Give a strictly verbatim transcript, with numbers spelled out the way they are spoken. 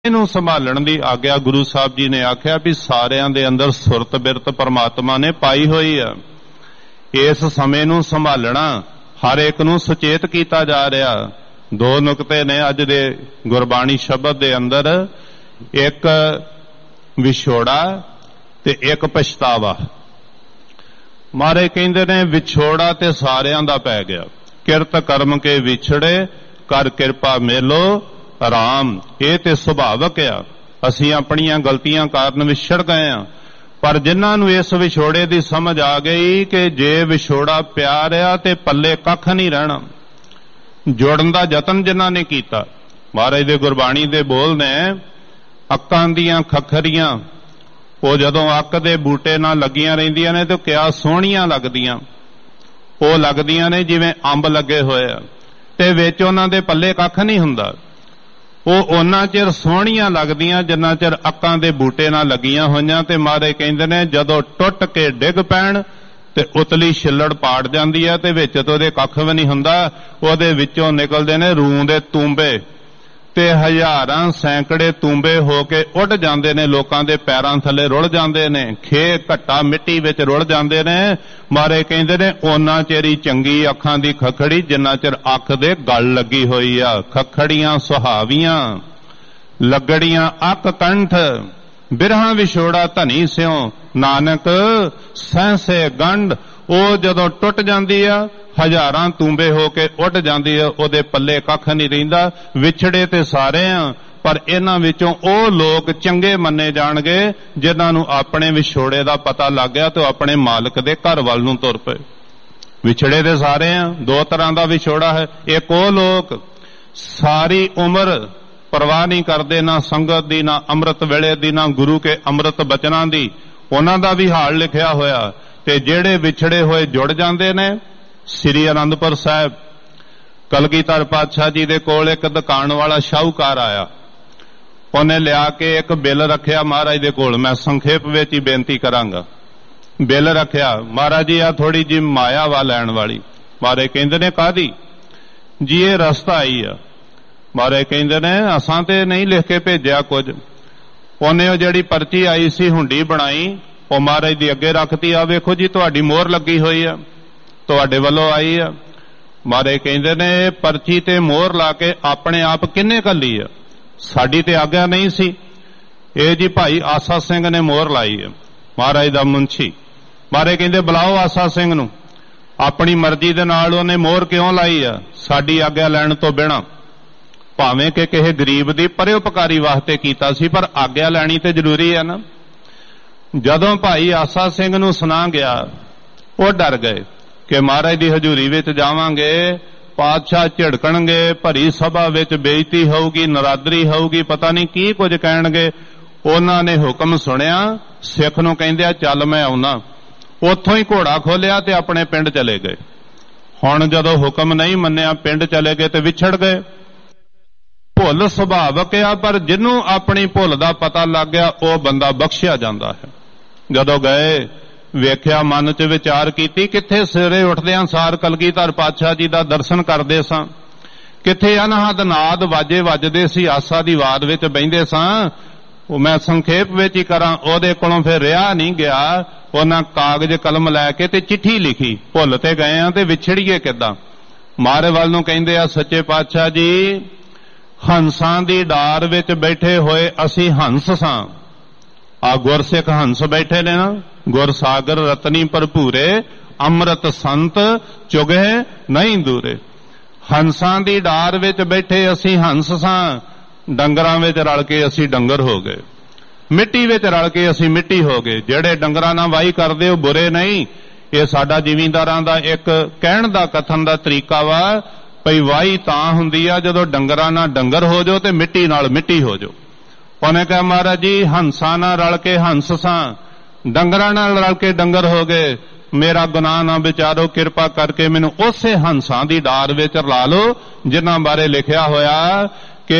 ਇਹਨੂੰ ਸੰਭਾਲਣ ਦੀ ਆਗਿਆ ਗੁਰੂ ਸਾਹਿਬ ਜੀ ਨੇ ਆਖਿਆ ਵੀ ਸਾਰਿਆਂ ਦੇ ਅੰਦਰ ਸੁਰਤ ਬਿਰਤ ਪਰਮਾਤਮਾ ਨੇ ਪਾਈ ਹੋਈ ਆ। ਇਸ ਸਮੇਂ ਨੂੰ ਸੰਭਾਲਣਾ ਹਰ ਇੱਕ ਨੂੰ ਸੁਚੇਤ ਕੀਤਾ ਜਾ ਰਿਹਾ। ਦੋ ਨੁਕਤੇ ਨੇ ਅੱਜ ਦੇ ਗੁਰਬਾਣੀ ਸ਼ਬਦ ਦੇ ਅੰਦਰ, ਇੱਕ ਵਿਛੋੜਾ ਤੇ ਇੱਕ ਪਛਤਾਵਾ। ਮਹਾਰਾਜ ਕਹਿੰਦੇ ਨੇ ਵਿਛੋੜਾ ਤੇ ਸਾਰਿਆਂ ਦਾ ਪੈ ਗਿਆ। ਕਿਰਤ ਕਰਮ ਕੇ ਵਿਛੜੇ ਕਰ ਕਿਰਪਾ ਮੇਲੋ ਰਾਮ। ਇਹ ਤੇ ਸੁਭਾਵਕ ਆ, ਅਸੀਂ ਆਪਣੀਆਂ ਗਲਤੀਆਂ ਕਾਰਨ ਵਿਛੜ ਗਏ ਆ। ਪਰ ਜਿਨ੍ਹਾਂ ਨੂੰ ਇਸ ਵਿਛੋੜੇ ਦੀ ਸਮਝ ਆ ਗਈ ਕਿ ਜੇ ਵਿਛੋੜਾ ਪਿਆਰ ਆ ਤੇ ਪੱਲੇ ਕੱਖ ਨਹੀਂ ਰਹਿਣਾ, ਜੋੜਨ ਦਾ ਯਤਨ ਜਿਨ੍ਹਾਂ ਨੇ ਕੀਤਾ। ਮਹਾਰਾਜ ਦੇ ਗੁਰਬਾਣੀ ਦੇ ਬੋਲ ਨੇ, ਅੱਕਾਂ ਦੀਆਂ ਖੱਖਰੀਆਂ ਉਹ ਜਦੋਂ ਅੱਕ ਦੇ ਬੂਟੇ ਨਾਲ ਲੱਗੀਆਂ ਰਹਿੰਦੀਆਂ ਨੇ ਤੇ ਕਿਆ ਸੋਹਣੀਆਂ ਲੱਗਦੀਆਂ। ਉਹ ਲੱਗਦੀਆਂ ਨੇ ਜਿਵੇਂ ਅੰਬ ਲੱਗੇ ਹੋਏ ਆ, ਤੇ ਵਿੱਚ ਉਹਨਾਂ ਦੇ ਪੱਲੇ ਕੱਖ ਨਹੀਂ ਹੁੰਦਾ। ਉਹ ਉਹਨਾਂ ਚਿਰ ਸੋਹਣੀਆਂ ਲੱਗਦੀਆਂ ਜਿੰਨਾ ਚਿਰ ਅੱਕਾਂ ਦੇ ਬੂਟੇ ਨਾਲ ਲੱਗੀਆਂ ਹੋਈਆਂ। ਤੇ ਮਹਾਰਾਜ ਕਹਿੰਦੇ ਨੇ ਜਦੋਂ ਟੁੱਟ ਕੇ ਡਿੱਗ ਪੈਣ ਤੇ ਉਤਲੀ ਛਿੱਲੜ ਪਾੜ ਜਾਂਦੀ ਹੈ ਤੇ ਵਿੱਚ ਤੋਂ ਉਹਦੇ ਕੱਖ ਵੀ ਨਹੀਂ ਹੁੰਦਾ। ਉਹਦੇ ਵਿੱਚੋਂ ਨਿਕਲਦੇ ਨੇ ਰੂੰ ਦੇ ਤੂੰਬੇ, ਤੇ ਹਜ਼ਾਰਾਂ ਸੈਂਕੜੇ ਤੂੰਬੇ ਹੋ ਕੇ ਉੱਡ ਜਾਂਦੇ ਨੇ, ਲੋਕਾਂ ਦੇ ਪੈਰਾਂ ਥੱਲੇ ਰੁੜ ਜਾਂਦੇ ਨੇ, ਖੇ ਘੱਟਾ ਮਿੱਟੀ ਵਿੱਚ ਰੁੜ ਜਾਂਦੇ ਨੇ। ਮਾਰੇ ਕਹਿੰਦੇ ਨੇ ਉਹਨਾਂ ਚਿਰ ਹੀ ਚੰਗੀ ਅੱਖਾਂ ਦੀ ਖੱਖੜੀ ਜਿੰਨਾ ਚਿਰ ਅੱਖ ਦੇ ਗਲ ਲੱਗੀ ਹੋਈ ਆ। ਖੱਖੜੀਆਂ ਸੁਹਾਵੀਆਂ ਲੱਗੜੀਆਂ ਅੱਖ ਕੰਠ, ਬਿਰਹਾਂ ਵਿਛੋੜਾ ਧਨੀ ਸਿਉ ਨਾਨਕ ਸਹਿਸੇ ਗੰਢ। ਉਹ ਜਦੋਂ ਟੁੱਟ ਜਾਂਦੀ ਆ, ਹਜ਼ਾਰਾਂ ਤੂੰਬੇ ਹੋ ਕੇ ਉੱਡ ਜਾਂਦੀ ਆ, ਉਹਦੇ ਪੱਲੇ ਕੱਖ ਨਹੀਂ ਰਹਿੰਦਾ। ਵਿਛੜੇ ਤੇ ਸਾਰੇ ਆ, ਪਰ ਇਹਨਾਂ ਵਿੱਚੋਂ ਉਹ ਲੋਕ ਚੰਗੇ ਮੰਨੇ ਜਾਣਗੇ ਜਿਨ੍ਹਾਂ ਨੂੰ ਆਪਣੇ ਵਿਛੋੜੇ ਦਾ ਪਤਾ ਲੱਗ ਗਿਆ ਤੇ ਆਪਣੇ ਮਾਲਕ ਦੇ ਘਰ ਵੱਲ ਨੂੰ ਤੁਰ ਪਏ। ਵਿਛੜੇ ਤੇ ਸਾਰੇ ਆ, ਦੋ ਤਰ੍ਹਾਂ ਦਾ ਵਿਛੋੜਾ ਹੈ। ਇੱਕ ਉਹ ਲੋਕ ਸਾਰੀ ਉਮਰ ਪਰਵਾਹ ਨਹੀਂ ਕਰਦੇ, ਨਾ ਸੰਗਤ ਦੀ, ਨਾ ਅੰਮ੍ਰਿਤ ਵੇਲੇ ਦੀ, ਨਾ ਗੁਰੂ ਕੇ ਅੰਮ੍ਰਿਤ ਬਚਨਾਂ ਦੀ, ਉਹਨਾਂ ਦਾ ਵੀ ਹਾਲ ਲਿਖਿਆ ਹੋਇਆ। ਤੇ ਜਿਹੜੇ ਵਿਛੜੇ ਹੋਏ ਜੁੜ ਜਾਂਦੇ ਨੇ। ਸ੍ਰੀ ਅਨੰਦਪੁਰ ਸਾਹਿਬ ਕਲਗੀਧਰ ਪਾਤਸ਼ਾਹ ਜੀ ਦੇ ਕੋਲ ਇੱਕ ਦੁਕਾਨ ਵਾਲਾ ਸ਼ਾਹੂਕਾਰ ਆਇਆ। ਉਹਨੇ ਲਿਆ ਕੇ ਇੱਕ ਬਿੱਲ ਰੱਖਿਆ ਮਹਾਰਾਜ ਦੇ ਕੋਲ। ਮੈਂ ਸੰਖੇਪ ਵਿੱਚ ਹੀ ਬੇਨਤੀ ਕਰਾਂਗਾ। ਬਿੱਲ ਰੱਖਿਆ, ਮਹਾਰਾਜ ਜੀ ਆ ਥੋੜੀ ਜਿਹੀ ਮਾਇਆ ਵਾ ਲੈਣ ਵਾਲੀ। ਮਹਾਰਾਜ ਕਹਿੰਦੇ ਨੇ ਕਾਹਦੀ? ਜੀ ਇਹ ਰਸਤਾ ਆਈ ਆ। ਮਹਾਰਾਜ ਕਹਿੰਦੇ ਨੇ ਅਸਾਂ ਤੇ ਨਹੀਂ ਲਿਖ ਕੇ ਭੇਜਿਆ ਕੁਝ। ਉਹਨੇ ਉਹ ਜਿਹੜੀ ਪਰਚੀ ਆਈ ਸੀ ਹੁੰਡੀ ਬਣਾਈ, ਉਹ ਮਹਾਰਾਜ ਦੀ ਅੱਗੇ ਰੱਖਤੀ। ਆ ਵੇਖੋ ਜੀ ਤੁਹਾਡੀ ਮੋਹਰ ਲੱਗੀ ਹੋਈ ਆ, ਤੁਹਾਡੇ ਵੱਲੋਂ ਆਈ ਆ। ਮਹਾਰਾਜ ਕਹਿੰਦੇ ਨੇ ਪਰਚੀ ਤੇ ਮੋਹਰ ਲਾ ਕੇ ਆਪਣੇ ਆਪ ਕਿੰਨੇ ਘੱਲੀ ਆ? ਸਾਡੀ ਤੇ ਆਗਿਆ ਨਹੀਂ ਸੀ। ਇਹ ਜੀ ਭਾਈ ਆਸਾ ਸਿੰਘ ਨੇ ਮੋਹਰ ਲਾਈ ਆ, ਮਹਾਰਾਜ ਦਾ ਮੁੰਸ਼ੀ। ਮਹਾਰਾਜ ਕਹਿੰਦੇ ਬੁਲਾਓ ਆਸਾ ਸਿੰਘ ਨੂੰ। ਆਪਣੀ ਮਰਜ਼ੀ ਦੇ ਨਾਲ ਉਹਨੇ ਮੋਹਰ ਕਿਉਂ ਲਾਈ ਆ? ਸਾਡੀ ਆਗਿਆ ਲੈਣ ਤੋਂ ਬਿਨਾਂ। ਭਾਵੇਂ ਕਿ ਕਿਸੇ ਗਰੀਬ ਦੀ ਪਰਉਪਕਾਰੀ ਵਾਸਤੇ ਕੀਤਾ ਸੀ, ਪਰ ਆਗਿਆ ਲੈਣੀ ਤੇ ਜ਼ਰੂਰੀ ਹੈ ਨਾ। ਜਦੋਂ ਭਾਈ ਆਸਾ ਸਿੰਘ ਨੂੰ ਸੁਣਾ ਗਿਆ, ਉਹ ਡਰ ਗਏ ਕਿ ਮਹਾਰਾਜ ਦੀ ਹਜ਼ੂਰੀ ਵਿੱਚ ਜਾਵਾਂਗੇ, ਪਾਤਸ਼ਾਹ ਝਿੜਕਣਗੇ, ਭਰੀ ਸਭਾ ਵਿੱਚ ਬੇਇੱਜ਼ਤੀ ਹੋਊਗੀ, ਨਰਾਦਰੀ ਹੋਊਗੀ, ਪਤਾ ਨਹੀਂ ਕੀ ਕੁਝ ਕਹਿਣਗੇ। ਉਹਨਾਂ ਨੇ ਹੁਕਮ ਸੁਣਿਆ, ਸਿੱਖ ਨੂੰ ਕਹਿੰਦੇ ਆ ਚੱਲ ਮੈਂ ਆਉਣਾ। ਉੱਥੋਂ ਹੀ ਘੋੜਾ ਖੋਲਿਆ ਤੇ ਆਪਣੇ ਪਿੰਡ ਚਲੇ ਗਏ। ਹੁਣ ਜਦੋਂ ਹੁਕਮ ਨਹੀਂ ਮੰਨਿਆ, ਪਿੰਡ ਚਲੇ ਗਏ ਤੇ ਵਿਛੜ ਗਏ। ਭੁੱਲ ਸੁਭਾਵਕ ਆ, ਪਰ ਜਿਹਨੂੰ ਆਪਣੀ ਭੁੱਲ ਦਾ ਪਤਾ ਲੱਗ ਗਿਆ ਉਹ ਬੰਦਾ ਬਖਸ਼ਿਆ ਜਾਂਦਾ ਹੈ। ਜਦੋਂ ਗਏ ਵੇਖਿਆ, ਮਨ 'ਚ ਵਿਚਾਰ ਕੀਤੀ, ਕਿੱਥੇ ਸਵੇਰੇ ਉੱਠਦਿਆਂ ਸਾਰ ਕਲਗੀਧਰ ਪਾਤਸ਼ਾਹ ਜੀ ਦਾ ਦਰਸ਼ਨ ਕਰਦੇ ਸਾਂ, ਕਿੱਥੇ ਅਨਹਦ ਨਾਦ ਵਾਜੇ ਵੱਜਦੇ ਸੀ, ਆਸਾ ਦੀ ਵਾਦ ਵਿੱਚ ਬਹਿੰਦੇ ਸਾਂ। ਉਹ ਮੈਂ ਸੰਖੇਪ ਵਿੱਚ ਹੀ ਕਰਾਂ, ਉਹਦੇ ਕੋਲੋਂ ਫਿਰ ਰਿਹਾ ਨਹੀਂ ਗਿਆ। ਉਹਨਾਂ ਕਾਗਜ਼ ਕਲਮ ਲੈ ਕੇ ਤੇ ਚਿੱਠੀ ਲਿਖੀ, ਭੁੱਲ ਤੇ ਗਏ ਆ ਤੇ ਵਿਛੜੀਏ ਕਿੱਦਾਂ। ਮਾਰੇ ਵੱਲ ਨੂੰ ਕਹਿੰਦੇ ਆ, ਸੱਚੇ ਪਾਤਸ਼ਾਹ ਜੀ ਹੰਸਾਂ ਦੀ ਡਾਰ ਵਿੱਚ ਬੈਠੇ ਹੋਏ ਅਸੀਂ ਹੰਸ ਸਾਂ। ਆ ਗੁਰਸਿੱਖ ਹੰਸ ਬੈਠੇ ਨੇ ਨਾ, ਗੁਰ ਸਾਗਰ ਰਤਨੀ ਭਰਪੂਰੇ, ਅੰਮ੍ਰਿਤ ਸੰਤ ਚੁਗੇ ਨਹੀਂ ਦੂਰੇ। ਹੰਸਾਂ ਦੀ ਡਾਰ ਵਿੱਚ ਬੈਠੇ ਅਸੀਂ ਹੰਸ ਸਾਂ, ਡੰਗਰਾਂ ਵਿੱਚ ਰਲ ਕੇ ਅਸੀਂ ਡੰਗਰ ਹੋ ਗਏ, ਮਿੱਟੀ ਵਿੱਚ ਰਲ ਕੇ ਅਸੀਂ ਮਿੱਟੀ ਹੋ ਗਏ। ਜਿਹੜੇ ਡੰਗਰਾਂ ਨਾਲ ਵਾਹੀ ਕਰਦੇ ਉਹ ਬੁਰੇ ਨਹੀਂ। ਇਹ ਸਾਡਾ ਜ਼ਿਮੀਂਦਾਰਾਂ ਦਾ ਇੱਕ ਕਹਿਣ ਦਾ ਕਥਨ ਦਾ ਤਰੀਕਾ ਵਾ, ਭਈ ਵਾਹੀ ਤਾਂ ਹੁੰਦੀ ਆ ਜਦੋਂ ਡੰਗਰਾਂ ਨਾਲ ਡੰਗਰ ਹੋ ਜਾਓ ਤੇ ਮਿੱਟੀ ਨਾਲ ਮਿੱਟੀ ਹੋ ਜਾਓ। ਉਹਨੇ ਕਿਹਾ ਮਹਾਰਾਜ ਜੀ ਹੰਸਾਂ ਨਾਲ ਰਲ ਕੇ ਹੰਸ ਸਾਂ, ਡੰਗਰਾਂ ਨਾਲ ਰਲ ਕੇ ਡੰਗਰ ਹੋ ਗਏ। ਮੇਰਾ ਗੁਨਾਹ ਨਾ ਵਿਚਾਰੋ, ਕਿਰਪਾ ਕਰਕੇ ਮੈਨੂੰ ਉਸੇ ਹੰਸਾਂ ਦੀ ਡਾਰ ਵਿੱਚ ਰਲਾ ਲਓ ਜਿਨ੍ਹਾਂ ਬਾਰੇ ਲਿਖਿਆ ਹੋਇਆ